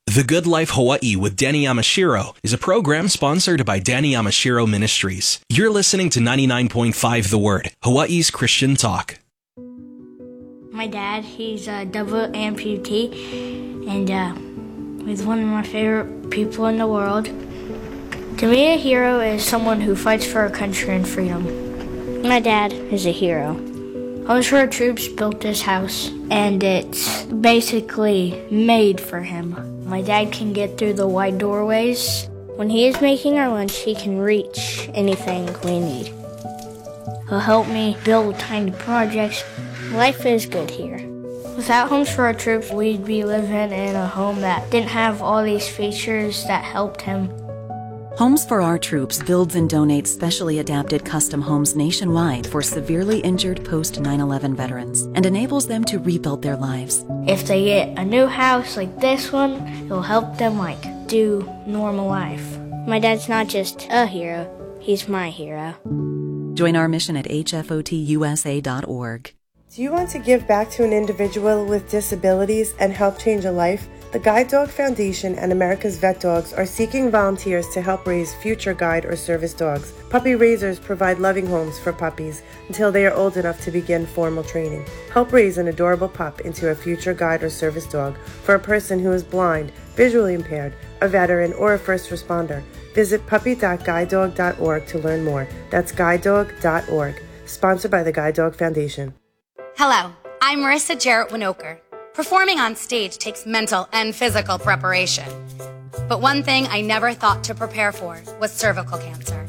The Good Life Hawaii with Danny Yamashiro is a program sponsored by Danny Yamashiro Ministries. You're listening to 99.5 The Word, Hawaii's Christian talk. My dad, he's a double amputee, and he's one of my favorite people in the world. To me, a hero is someone who fights for our country and freedom. My dad is a hero. Homes for Our Troops built this house, and it's basically made for him. My dad can get through the wide doorways. When he is making our lunch, he can reach anything we need. He'll help me build tiny projects. Life is good here. Without Homes for Our Troops, we'd be living in a home that didn't have all these features that helped him. Homes for Our Troops builds and donates specially adapted custom homes nationwide for severely injured post-9/11 veterans and enables them to rebuild their lives. If they get a new house like this one, it'll help them do normal life. My dad's not just a hero, he's my hero. Join our mission at hfotusa.org. Do you want to give back to an individual with disabilities and help change a life? The Guide Dog Foundation and America's Vet Dogs are seeking volunteers to help raise future guide or service dogs. Puppy raisers provide loving homes for puppies until they are old enough to begin formal training. Help raise an adorable pup into a future guide or service dog for a person who is blind, visually impaired, a veteran, or a first responder. Visit puppy.guidedog.org to learn more. That's guidedog.org. Sponsored by the Guide Dog Foundation. Hello, I'm Marissa Jarrett Winoker. Performing on stage takes mental and physical preparation. But one thing I never thought to prepare for was cervical cancer.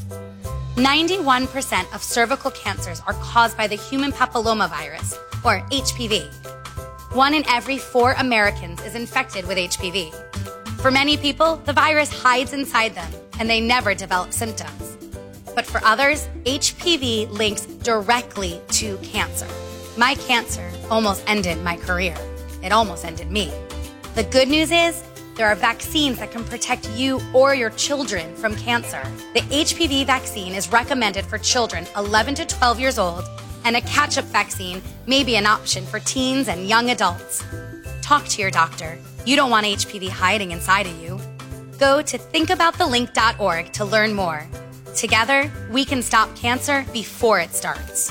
91% of cervical cancers are caused by the human papillomavirus, or HPV. 1 in every 4 Americans is infected with HPV. For many people, the virus hides inside them, and they never develop symptoms. But for others, HPV links directly to cancer. My cancer almost ended my career. It almost ended me. The good news is there are vaccines that can protect you or your children from cancer. The HPV vaccine is recommended for children 11 to 12 years old, and a catch-up vaccine may be an option for teens and young adults. Talk to your doctor. You don't want HPV hiding inside of you. Go to thinkaboutthelink.org to learn more. Together, we can stop cancer before it starts.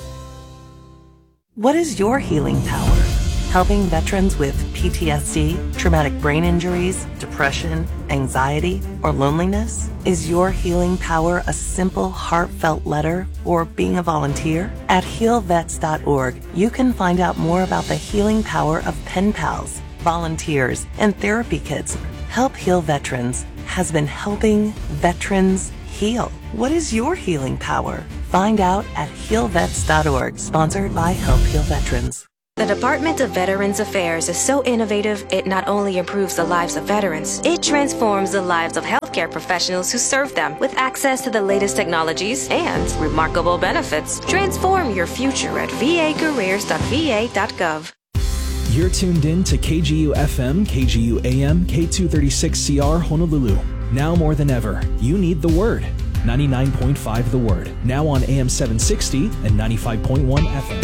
What is your healing power? Helping veterans with PTSD, traumatic brain injuries, depression, anxiety, or loneliness? Is your healing power a simple, heartfelt letter or being a volunteer? At healvets.org, you can find out more about the healing power of pen pals, volunteers, and therapy kits. Help Heal Veterans has been helping veterans heal. What is your healing power? Find out at healvets.org, sponsored by Help Heal Veterans. The Department of Veterans Affairs is so innovative, it not only improves the lives of veterans, it transforms the lives of healthcare professionals who serve them. With access to the latest technologies and remarkable benefits, transform your future at vacareers.va.gov. You're tuned in to KGU FM, KGU AM, K236CR Honolulu. Now more than ever, you need the Word. 99.5 The Word. Now on AM 760 and 95.1 FM.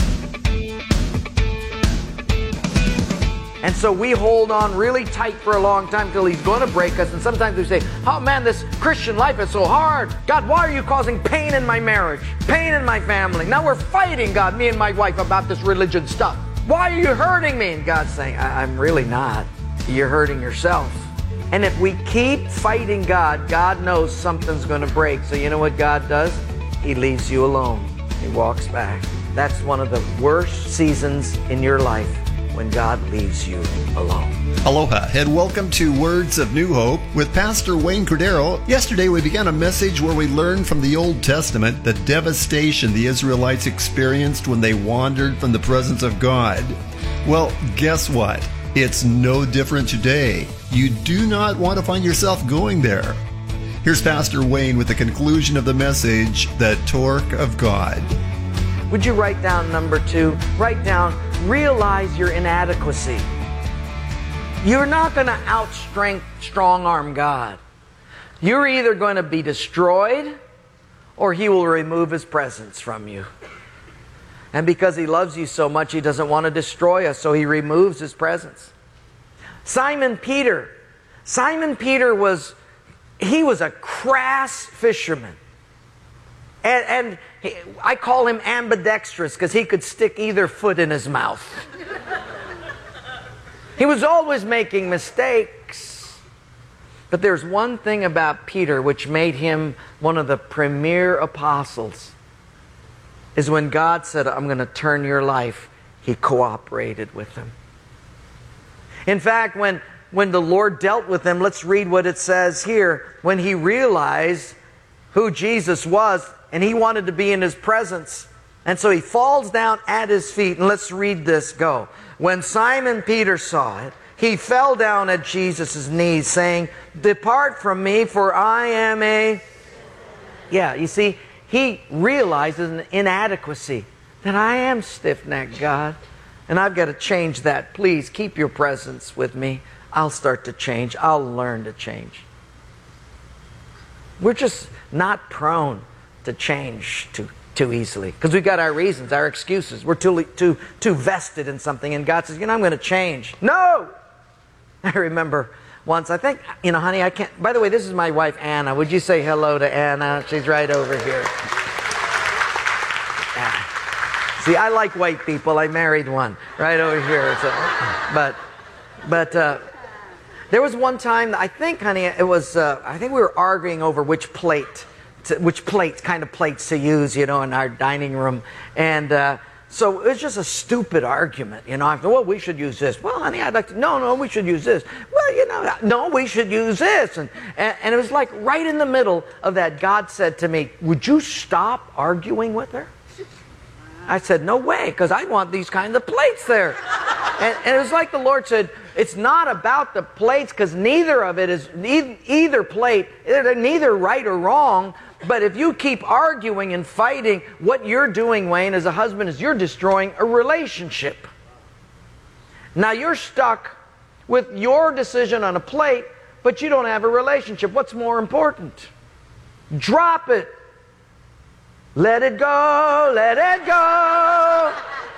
And so we hold on really tight for a long time till he's going to break us. And sometimes we say, oh man, this Christian life is so hard. God, why are you causing pain in my marriage? Pain in my family? Now we're fighting, God, me and my wife, about this religion stuff. Why are you hurting me? And God's saying, I'm really not. You're hurting yourself. And if we keep fighting God, God knows something's going to break. So you know what God does? He leaves you alone. He walks back. That's one of the worst seasons in your life, when God leaves you alone. Aloha and welcome to Words of New Hope with Pastor Wayne Cordero. Yesterday we began a message where we learned from the Old Testament the devastation the Israelites experienced when they wandered from the presence of God. Well, guess what? It's no different today. You do not want to find yourself going there. Here's Pastor Wayne with the conclusion of the message, The Torque of God. Would you write down number 2? Write down, realize your inadequacy. You're not going to strong-arm God. You're either going to be destroyed or He will remove His presence from you. And because He loves you so much, He doesn't want to destroy us, so He removes His presence. Simon Peter Simon Peter was a crass fisherman. And I call him ambidextrous because he could stick either foot in his mouth. He was always making mistakes. But there's one thing about Peter which made him one of the premier apostles, is when God said, I'm going to turn your life, he cooperated with him. In fact, when the Lord dealt with him, let's read what it says here. When he realized who Jesus was, and he wanted to be in his presence, and so he falls down at his feet. And let's read this. Go. When Simon Peter saw it, he fell down at Jesus' knees, saying, depart from me, for I am a... Yeah, you see, he realizes an inadequacy, that I am stiff-necked, God, and I've got to change that. Please keep your presence with me. I'll start to change. I'll learn to change. We're just not prone to change too easily, because we've got our reasons, our excuses. We're too vested in something, and God says, I'm going to change. No! I remember once, I think, honey, I can't... By the way, this is my wife, Anna. Would you say hello to Anna? She's right over here. See, I like white people. I married one right over here. So, but there was one time, I think, honey, it was, I think we were arguing over which kind of plates to use, in our dining room. And so it was just a stupid argument, I thought, well, we should use this. Well, honey, I'd like to, no, we should use this. Well, no, we should use this. And it was like right in the middle of that, God said to me, would you stop arguing with her? I said, no way, because I want these kinds of plates there. And it was like the Lord said, it's not about the plates, because neither of it is, either plate, they're neither right or wrong. But if you keep arguing and fighting, what you're doing, Wayne, as a husband, is you're destroying a relationship. Now you're stuck with your decision on a plate, but you don't have a relationship. What's more important? Drop it. Let it go, let it go.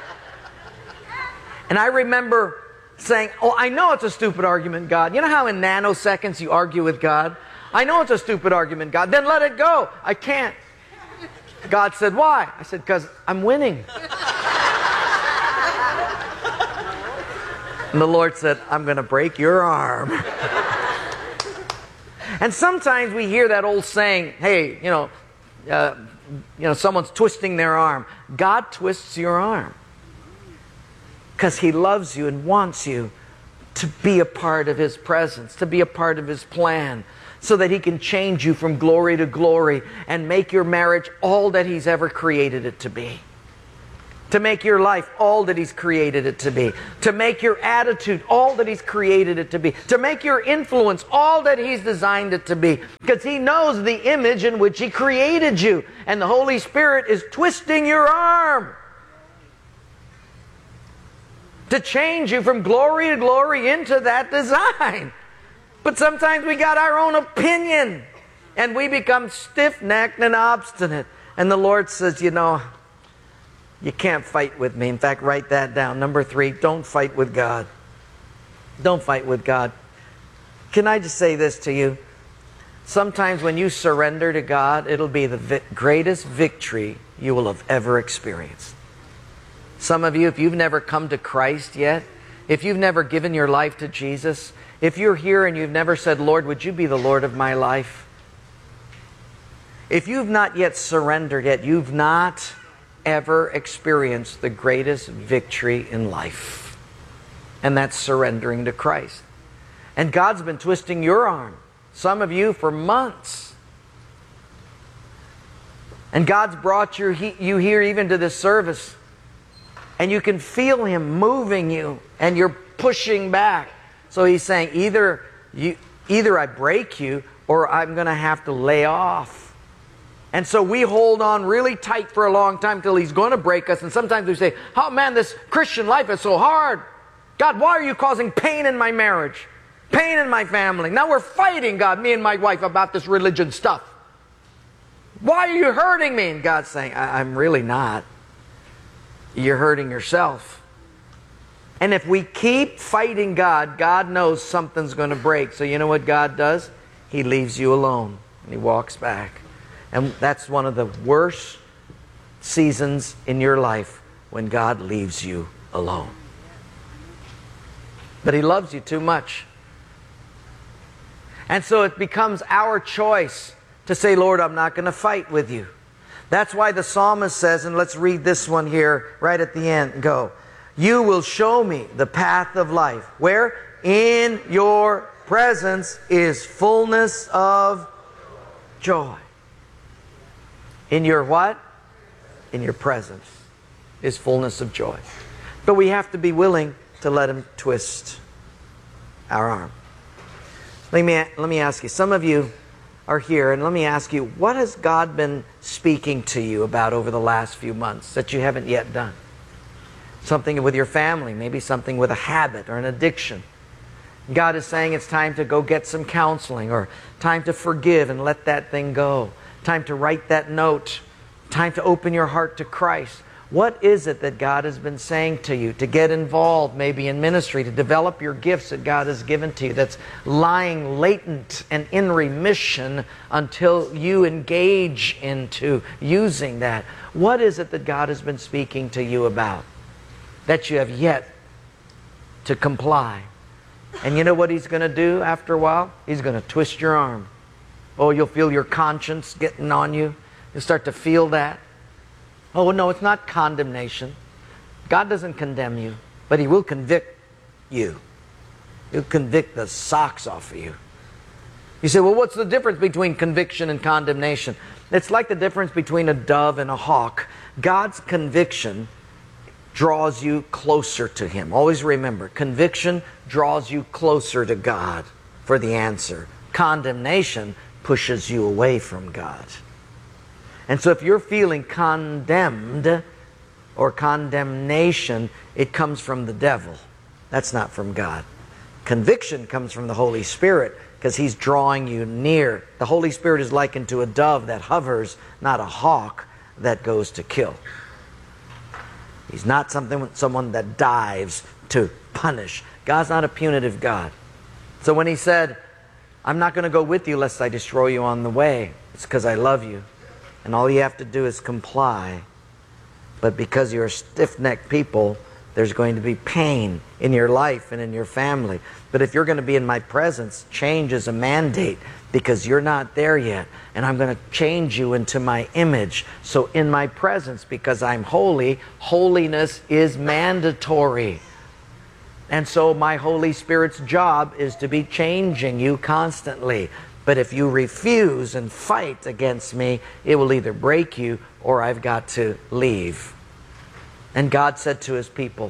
And I remember saying, oh, I know it's a stupid argument, God. You know how in nanoseconds you argue with God? I know it's a stupid argument, God. Then let it go. I can't. God said, why? I said, because I'm winning. And the Lord said, I'm going to break your arm. And sometimes we hear that old saying, hey, someone's twisting their arm. God twists your arm because He loves you and wants you to be a part of His presence, to be a part of His plan, so that He can change you from glory to glory and make your marriage all that He's ever created it to be. To make your life all that He's created it to be. To make your attitude all that He's created it to be. To make your influence all that He's designed it to be. Because He knows the image in which He created you. And the Holy Spirit is twisting your arm to change you from glory to glory into that design. But sometimes we got our own opinion and we become stiff-necked and obstinate. And the Lord says, you can't fight with me. In fact, write that down. Number 3, don't fight with God. Don't fight with God. Can I just say this to you? Sometimes when you surrender to God, it'll be the greatest victory you will have ever experienced. Some of you, if you've never come to Christ yet, if you've never given your life to Jesus, if you're here and you've never said, Lord, would you be the Lord of my life? If you've not yet surrendered yet, you've not ever experienced the greatest victory in life. And that's surrendering to Christ. And God's been twisting your arm, some of you, for months. And God's brought you here even to this service. And you can feel Him moving you, and you're pushing back. So He's saying, either I break you, or I'm going to have to lay off. And so we hold on really tight for a long time till He's going to break us. And sometimes we say, oh man, this Christian life is so hard. God, why are you causing pain in my marriage? Pain in my family. Now we're fighting, God, me and my wife, about this religion stuff. Why are you hurting me? And God's saying, I'm really not. You're hurting yourself. And if we keep fighting God, God knows something's going to break. So you know what God does? He leaves you alone and He walks back. And that's one of the worst seasons in your life, when God leaves you alone. But He loves you too much. And so it becomes our choice to say, Lord, I'm not going to fight with you. That's why the psalmist says, and let's read this one here right at the end. Go. You will show me the path of life. Where? In your presence is fullness of joy. In your what? In your presence is fullness of joy. But we have to be willing to let Him twist our arm. Let me ask you, some of you are here, and let me ask you, what has God been speaking to you about over the last few months that you haven't yet done? Something with your family, maybe something with a habit or an addiction. God is saying it's time to go get some counseling, or time to forgive and let that thing go. Time to write that note. Time to open your heart to Christ. What is it that God has been saying to you? To get involved maybe in ministry, to develop your gifts that God has given to you, that's lying latent and in remission until you engage into using that. What is it that God has been speaking to you about that you have yet to comply? And you know what He's going to do after a while? He's going to twist your arm. Oh, you'll feel your conscience getting on you. You'll start to feel that. Oh, no, it's not condemnation. God doesn't condemn you, but He will convict you. He'll convict the socks off of you. You say, well, what's the difference between conviction and condemnation? It's like the difference between a dove and a hawk. God's conviction draws you closer to Him. Always remember, conviction draws you closer to God for the answer. Condemnation pushes you away from God. And so if you're feeling condemned or condemnation, it comes from the devil. That's not from God. Conviction comes from the Holy Spirit because He's drawing you near. The Holy Spirit is likened to a dove that hovers, not a hawk that goes to kill. He's not someone that dives to punish. God's not a punitive God. So when He said, I'm not going to go with you lest I destroy you on the way, it's because I love you. And all you have to do is comply. But because you're a stiff-necked people, there's going to be pain in your life and in your family. But if you're going to be in my presence, change is a mandate because you're not there yet. And I'm going to change you into my image. So in my presence, because I'm holy, holiness is mandatory. And so my Holy Spirit's job is to be changing you constantly. But if you refuse and fight against me, it will either break you or I've got to leave. And God said to His people,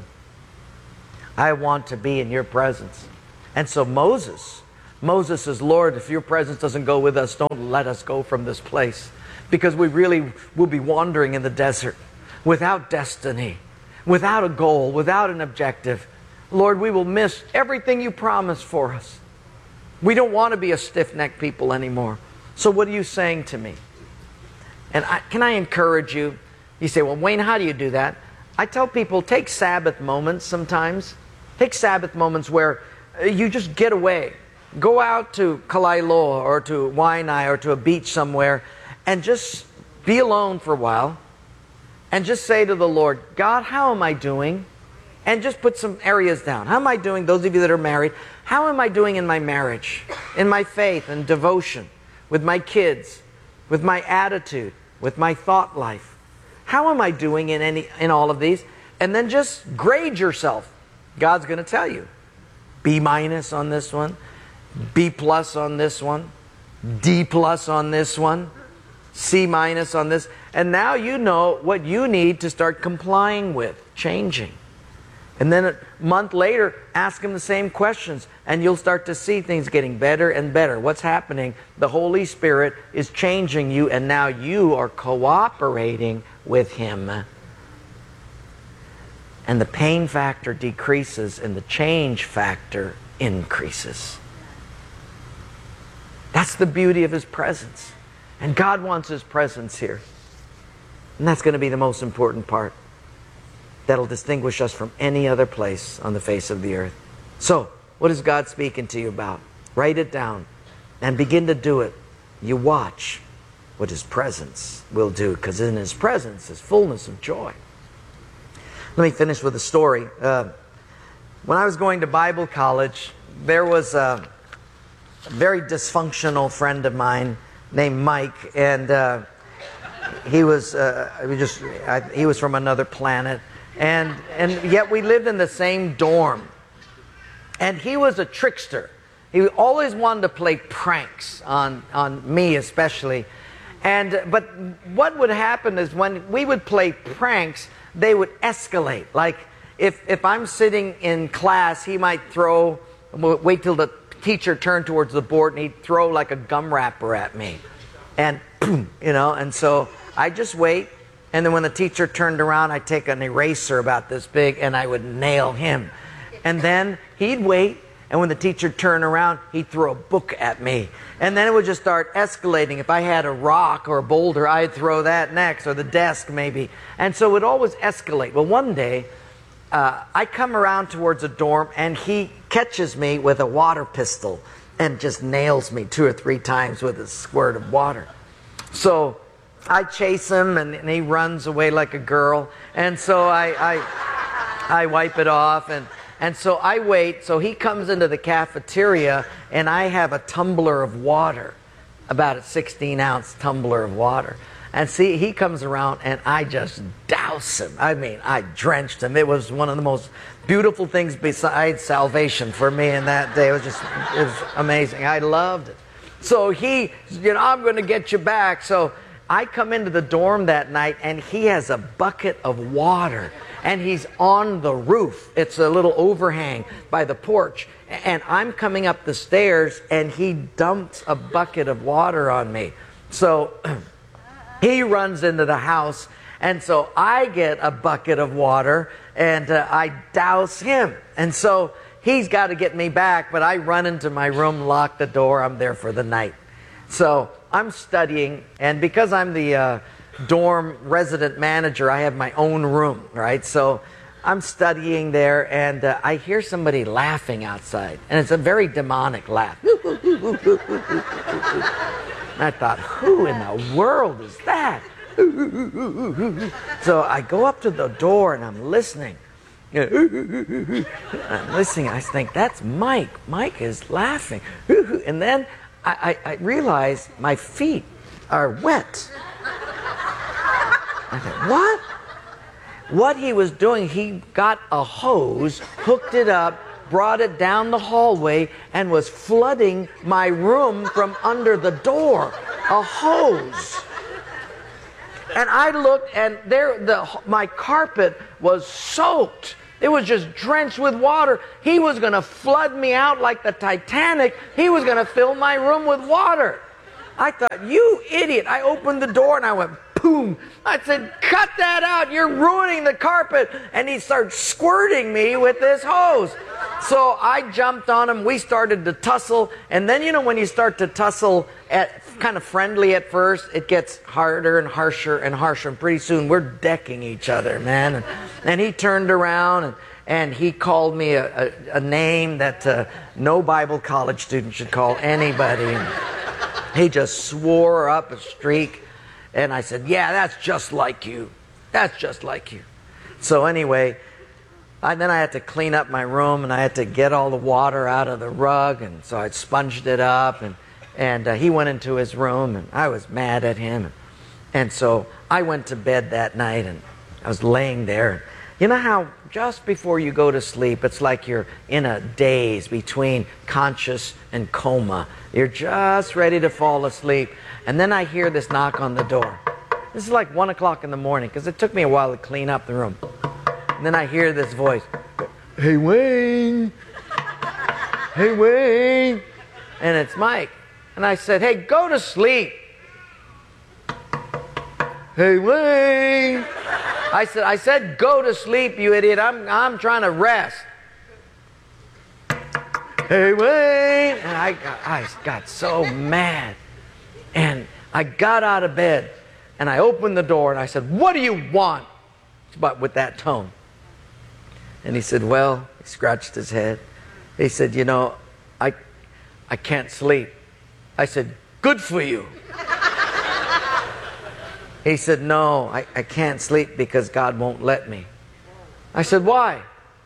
I want to be in your presence. And so Moses says, Lord, if your presence doesn't go with us, don't let us go from this place. Because we really will be wandering in the desert without destiny, without a goal, without an objective. Lord, we will miss everything you promised for us. We don't want to be a stiff-necked people anymore. So what are you saying to me? And can I encourage you? You say, well, Wayne, how do you do that? I tell people, take Sabbath moments sometimes. Take Sabbath moments where you just get away. Go out to Kalailo or to Waianae or to a beach somewhere and just be alone for a while and just say to the Lord, God, how am I doing? And just put some areas down. How am I doing? Those of you that are married, how am I doing in my marriage, in my faith and devotion, with my kids, with my attitude, with my thought life? How am I doing in all of these? And then just grade yourself. God's going to tell you. B- on this one, B+ on this one, D+ on this one, C- on this. And now you know what you need to start complying with, changing. And then a month later, ask Him the same questions, and you'll start to see things getting better and better. What's happening? The Holy Spirit is changing you, and now you are cooperating with Him. And the pain factor decreases, and the change factor increases. That's the beauty of His presence. And God wants His presence here. And that's going to be the most important part. that'll distinguish us from any other place on the face of the earth. So, what is God speaking to you about? Write it down and begin to do it. You watch what His presence will do, because in His presence is fullness of joy. Let me finish with a story. When I was going to Bible college, there was a very dysfunctional friend of mine named Mike, and he was from another planet, and yet we lived in the same dorm. And he was a trickster. He always wanted to play pranks on me especially. But what would happen is when we would play pranks, they would escalate. Like if I'm sitting in class, he might wait till the teacher turned towards the board and he'd throw like a gum wrapper at me. And boom, and so I just wait. And then when the teacher turned around, I'd take an eraser about this big and I would nail him. And then he'd wait, and when the teacher turned around, he'd throw a book at me. And then it would just start escalating. If I had a rock or a boulder, I'd throw that next, or the desk maybe. And so it would always escalate. Well, one day, I come around towards a dorm, and he catches me with a water pistol and just nails me 2 or 3 times with a squirt of water. So I chase him, and he runs away like a girl. And so I wipe it off, and so I wait. So he comes into the cafeteria, and I have a tumbler of water, about a 16-ounce tumbler of water. And see, he comes around, and I just douse him. I mean, I drenched him. It was one of the most beautiful things besides salvation for me in that day. It was amazing. I loved it. So I'm going to get you back. So I come into the dorm that night, and he has a bucket of water. And he's on the roof. It's a little overhang by the porch. And I'm coming up the stairs, and he dumps a bucket of water on me. So he runs into the house, and so I get a bucket of water, and I douse him. And so he's got to get me back, but I run into my room, lock the door. I'm there for the night. So I'm studying, and because I'm the dorm resident manager, I have my own room, right? So I'm studying there, and I hear somebody laughing outside, and it's a very demonic laugh. And I thought, who in the world is that? So I go up to the door, and I'm listening. I'm listening, and I think, that's Mike. Mike is laughing. And then I realize my feet are wet. I thought, what? What he was doing, he got a hose, hooked it up, brought it down the hallway, and was flooding my room from under the door. A hose. And I looked, and my carpet was soaked. It was just drenched with water. He was going to flood me out like the Titanic. He was going to fill my room with water. I thought, you idiot. I opened the door, and I went, boom. I said, cut that out. You're ruining the carpet. And he started squirting me with this hose. So I jumped on him. We started to tussle. And then, when you start to tussle kind of friendly at first, it gets harder and harsher and harsher. And pretty soon we're decking each other, man. And he turned around and he called me a name that no Bible college student should call anybody. And he just swore up a streak. And I said, yeah, that's just like you. That's just like you. So anyway, then I had to clean up my room, and I had to get all the water out of the rug. And so I sponged it up, and he went into his room, and I was mad at him. And so I went to bed that night, and I was laying there. You know how just before you go to sleep, it's like you're in a daze between conscious and coma. You're just ready to fall asleep. And then I hear this knock on the door. This is like 1 o'clock in the morning, because it took me a while to clean up the room. And then I hear this voice, hey, Wayne. Hey, Wayne. And it's Mike. And I said, hey, go to sleep. Hey, Wayne. I said, go to sleep, you idiot. I'm trying to rest. Hey, Wayne. And I got so mad. And I got out of bed, and I opened the door, and I said, what do you want? But with that tone. And he said, well, he scratched his head. He said, you know, I can't sleep. I said, good for you. He said, no, I can't sleep because God won't let me. I said, why?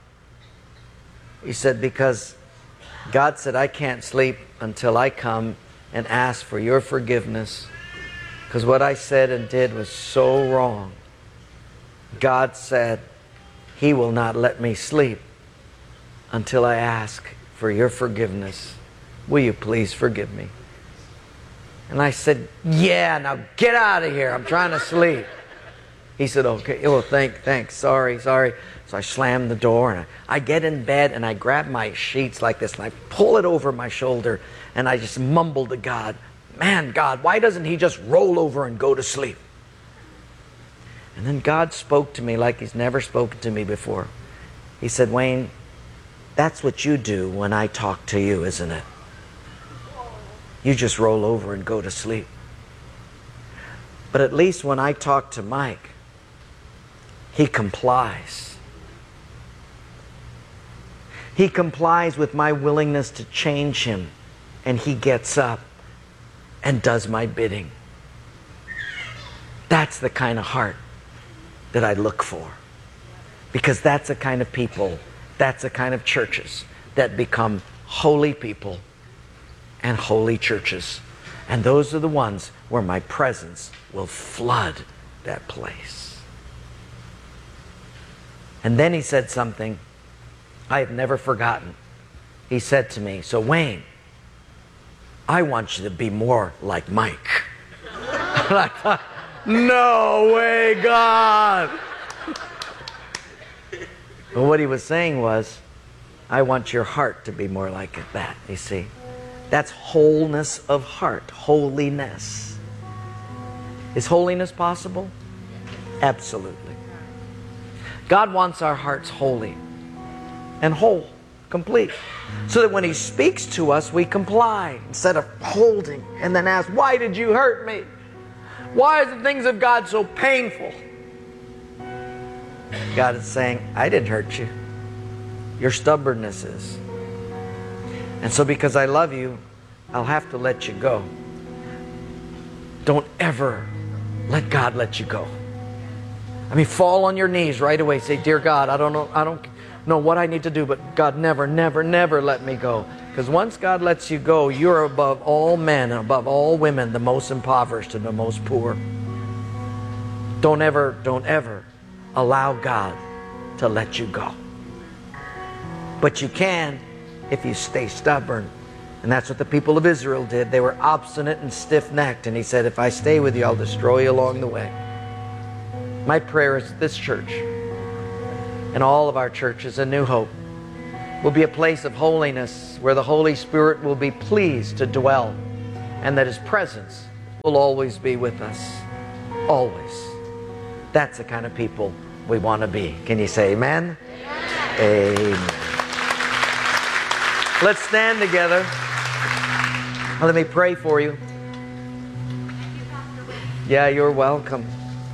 He said, because God said I can't sleep until I come and ask for your forgiveness, because what I said and did was so wrong. God said He will not let me sleep until I ask for your forgiveness. Will you please forgive me? And I said, yeah, now get out of here. I'm trying to sleep. He said, okay, well, thanks, sorry. So I slammed the door and I get in bed and I grab my sheets like this and I pull it over my shoulder and I just mumble to God, man, God, why doesn't He just roll over and go to sleep? And then God spoke to me like He's never spoken to me before. He said, Wayne, that's what you do when I talk to you, isn't it? You just roll over and go to sleep. But at least when I talk to Mike, he complies. He complies with my willingness to change him, and he gets up and does my bidding. That's the kind of heart that I look for. Because that's the kind of people, that's the kind of churches that become holy people and holy churches. And those are the ones where my presence will flood that place. And then he said something I have never forgotten. He said to me, so Wayne, I want you to be more like Mike. And I thought, no way, God. But what he was saying was, I want your heart to be more like that, you see. That's wholeness of heart, holiness. Is holiness possible? Absolutely. God wants our hearts holy and whole, complete, so that when He speaks to us, we comply instead of holding and then ask, why did you hurt me? Why are the things of God so painful? God is saying, I didn't hurt you. Your stubbornness is. And so because I love you, I'll have to let you go. Don't ever let God let you go. I mean, fall on your knees right away. Say, dear God, I don't know what I need to do, but God, never, never, never let me go. Because once God lets you go, you're above all men and above all women, the most impoverished and the most poor. Don't ever allow God to let you go. But you can if you stay stubborn. And that's what the people of Israel did. They were obstinate and stiff-necked. And He said, if I stay with you, I'll destroy you along the way. My prayer is that this church and all of our churches in New Hope will be a place of holiness where the Holy Spirit will be pleased to dwell and that His presence will always be with us. Always. That's the kind of people we want to be. Can you say amen? Amen. Let's stand together. Let me pray for you. Yeah, you're welcome.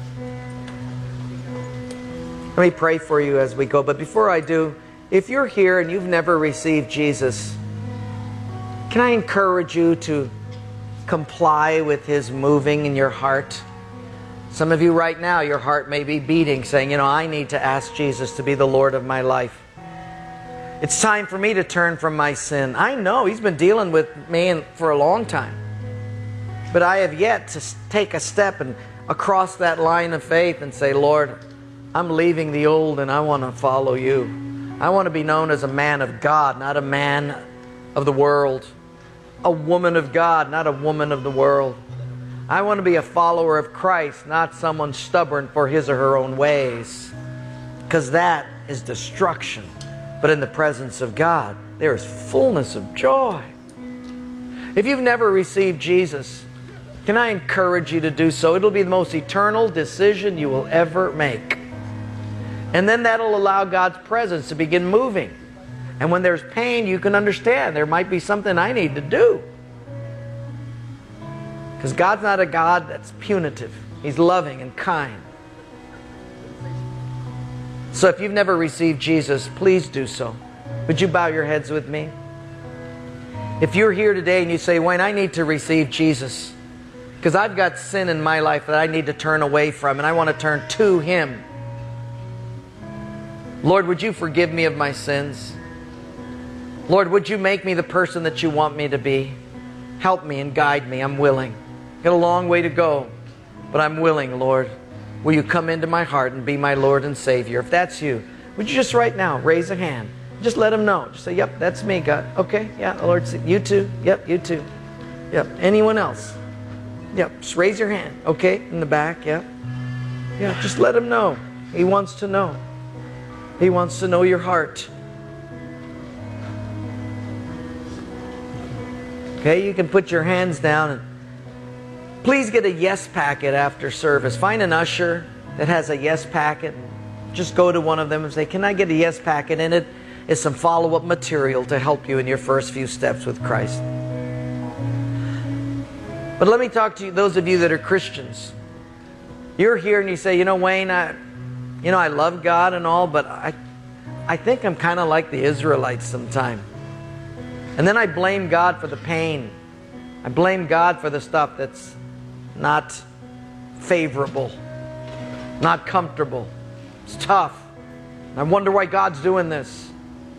Let me pray for you as we go. But before I do, if you're here and you've never received Jesus, can I encourage you to comply with His moving in your heart? Some of you right now, your heart may be beating, saying, you know, I need to ask Jesus to be the Lord of my life. It's time for me to turn from my sin. I know He's been dealing with me for a long time. But I have yet to take a step and across that line of faith and say, Lord, I'm leaving the old and I want to follow You. I want to be known as a man of God, not a man of the world. A woman of God, not a woman of the world. I want to be a follower of Christ, not someone stubborn for his or her own ways. Because that is destruction. But in the presence of God, there is fullness of joy. If you've never received Jesus, can I encourage you to do so? It'll be the most eternal decision you will ever make. And then that'll allow God's presence to begin moving. And when there's pain, you can understand there might be something I need to do. Because God's not a God that's punitive. He's loving and kind. So if you've never received Jesus, please do so. Would you bow your heads with me? If you're here today and you say, Wayne, I need to receive Jesus because I've got sin in my life that I need to turn away from and I want to turn to Him. Lord, would you forgive me of my sins? Lord, would you make me the person that you want me to be? Help me and guide me. I'm willing. Got a long way to go, but I'm willing, Lord. Will you come into my heart and be my Lord and Savior? If that's you, would you just right now raise a hand? Just let Him know. Just say, yep, that's me, God. Okay, yeah, Lord, you too. Yep, you too. Yep, anyone else? Yep, just raise your hand. Okay, in the back, yep. Yeah, just let Him know. He wants to know. He wants to know your heart. Okay, you can put your hands down and please get a yes packet after service. Find an usher that has a yes packet. Just go to one of them and say, can I get a yes packet? And it is some follow-up material to help you in your first few steps with Christ. But let me talk to you, those of you that are Christians. You're here and you say, Wayne, I love God and all, but I think I'm kind of like the Israelites sometimes. And then I blame God for the pain. I blame God for the stuff that's not favorable, not comfortable. It's tough. And I wonder why God's doing this.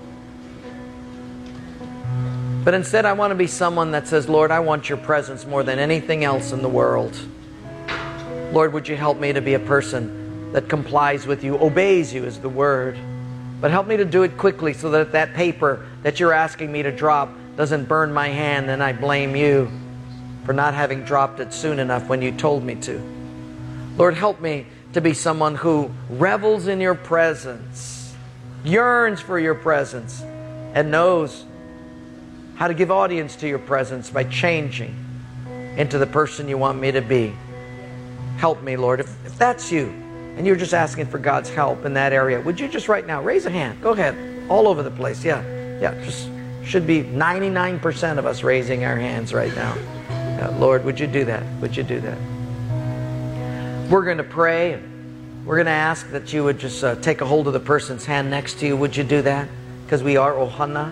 But instead I want to be someone that says, Lord, I want your presence more than anything else in the world. Lord, would you help me to be a person that complies with you, obeys you is the word. But help me to do it quickly so that that paper that you're asking me to drop doesn't burn my hand and I blame you for not having dropped it soon enough when you told me to. Lord, help me to be someone who revels in your presence, yearns for your presence, and knows how to give audience to your presence by changing into the person you want me to be. Help me, Lord. If that's you, and you're just asking for God's help in that area, would you just right now raise a hand? Go ahead. All over the place. Yeah. Just should be 99% of us raising our hands right now. Lord, would you do that? Would you do that? We're going to pray. And we're going to ask that you would just take a hold of the person's hand next to you. Would you do that? Because we are Ohana.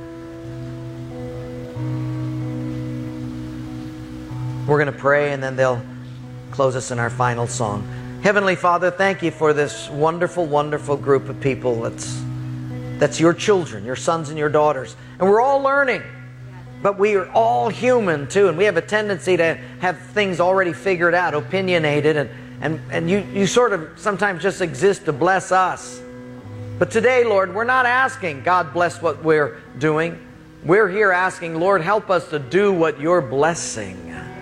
We're going to pray and then they'll close us in our final song. Heavenly Father, thank you for this wonderful, wonderful group of people that's your children, your sons and your daughters. And we're all learning, but we are all human too, and we have a tendency to have things already figured out, opinionated, and you sort of sometimes just exist to bless us. But today, Lord, we're not asking, God bless what we're doing. We're here asking, Lord, help us to do what you're blessing.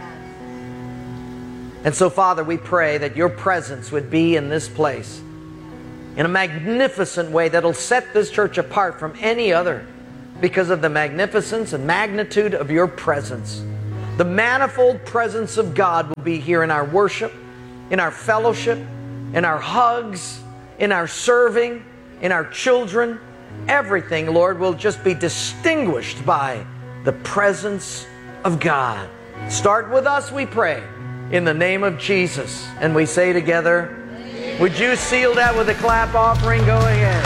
And so, Father, we pray that your presence would be in this place in a magnificent way that'll set this church apart from any other because of the magnificence and magnitude of your presence. The manifold presence of God will be here in our worship, in our fellowship, in our hugs, in our serving, in our children. Everything, Lord, will just be distinguished by the presence of God. Start with us, we pray. In the name of Jesus. And we say together, would you seal that with a clap offering? Go ahead.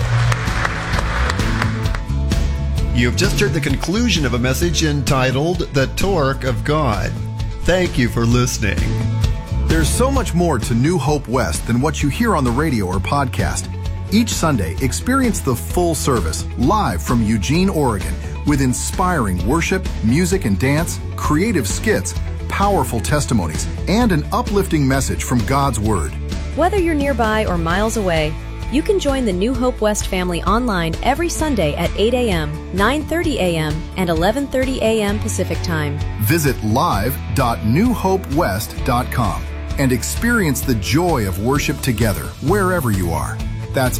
You've just heard the conclusion of a message entitled The Torque of God. Thank you for listening. There's so much more to New Hope West than what you hear on the radio or podcast. Each Sunday, experience the full service live from Eugene, Oregon, with inspiring worship, music and dance, creative skits, powerful testimonies, and an uplifting message from God's Word. Whether you're nearby or miles away, you can join the New Hope West family online every Sunday at 8 a.m., 9:30 a.m., and 11:30 a.m. Pacific Time. Visit live.newhopewest.com and experience the joy of worship together wherever you are. That's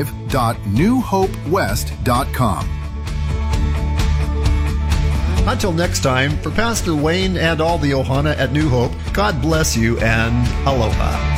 live.newhopewest.com. Until next time, for Pastor Wayne and all the Ohana at New Hope, God bless you and aloha.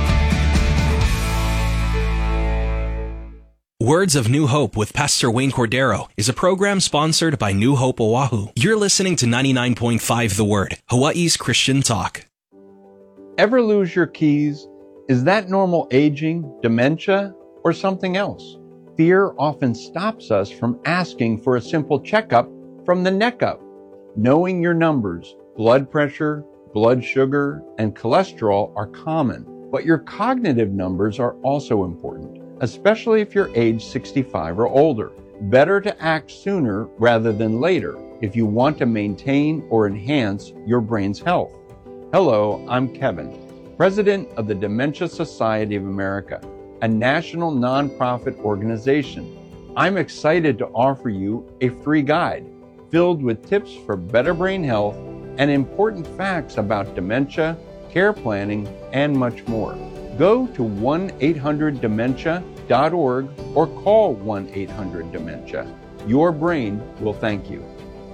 Words of New Hope with Pastor Wayne Cordero is a program sponsored by New Hope Oahu. You're listening to 99.5 The Word, Hawaii's Christian talk. Ever lose your keys? Is that normal aging, dementia, or something else. Fear often stops us from asking for a simple checkup from the neck up. Knowing your numbers, blood pressure, blood sugar, and cholesterol are common, but your cognitive numbers are also important, especially if you're age 65 or older. Better to act sooner rather than later if you want to maintain or enhance your brain's health. Hello, I'm Kevin, President of the Dementia Society of America, a national nonprofit organization. I'm excited to offer you a free guide filled with tips for better brain health and important facts about dementia, care planning, and much more. Go to 1-800-DEMENTIA.org or call 1-800-DEMENTIA. Your brain will thank you.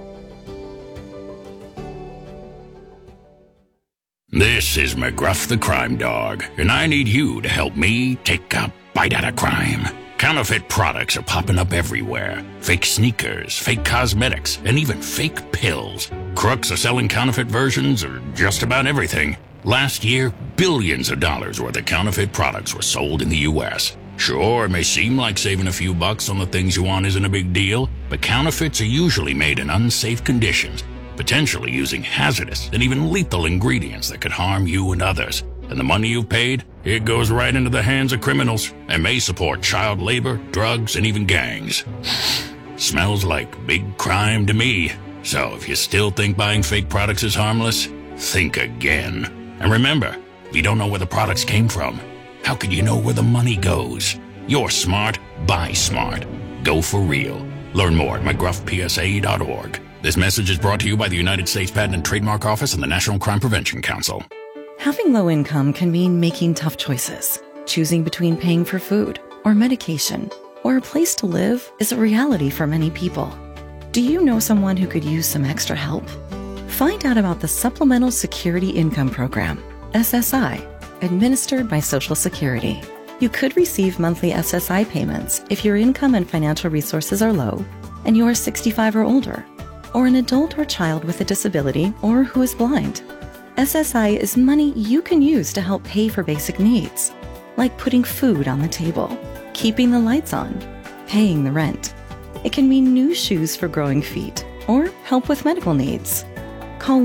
This is McGruff the Crime Dog, and I need you to help me take a bite out of crime. Counterfeit products are popping up everywhere. Fake sneakers, fake cosmetics, and even fake pills. Crooks are selling counterfeit versions of just about everything. Last year, billions of dollars worth of counterfeit products were sold in the U.S. Sure, it may seem like saving a few bucks on the things you want isn't a big deal, but counterfeits are usually made in unsafe conditions, potentially using hazardous and even lethal ingredients that could harm you and others. And the money you've paid, it goes right into the hands of criminals and may support child labor, drugs, and even gangs. Smells like big crime to me. So if you still think buying fake products is harmless, think again. And remember, if you don't know where the products came from, how could you know where the money goes? You're smart, buy smart. Go for real. Learn more at mcgruffpsa.org. This message is brought to you by the United States Patent and Trademark Office and the National Crime Prevention Council. Having low income can mean making tough choices. Choosing between paying for food or medication or a place to live is a reality for many people. Do you know someone who could use some extra help? Find out about the Supplemental Security Income Program, SSI, administered by Social Security. You could receive monthly SSI payments if your income and financial resources are low and you are 65 or older, or an adult or child with a disability or who is blind. SSI is money you can use to help pay for basic needs, like putting food on the table, keeping the lights on, paying the rent. It can mean new shoes for growing feet or help with medical needs. Call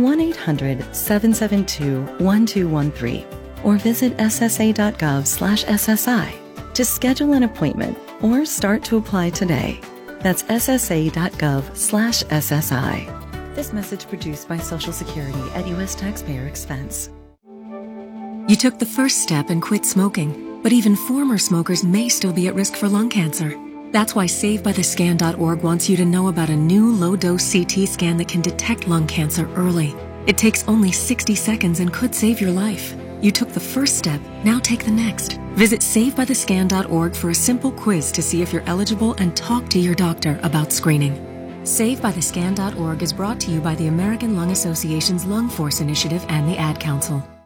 1-800-772-1213 or visit ssa.gov/SSI to schedule an appointment or start to apply today. That's ssa.gov/SSI. This message produced by Social Security at U.S. taxpayer expense. You took the first step and quit smoking, but even former smokers may still be at risk for lung cancer. That's why SaveByTheScan.org wants you to know about a new low-dose CT scan that can detect lung cancer early. It takes only 60 seconds and could save your life. You took the first step, now take the next. Visit SaveByTheScan.org for a simple quiz to see if you're eligible and talk to your doctor about screening. SaveByTheScan.org is brought to you by the American Lung Association's Lung Force Initiative and the Ad Council.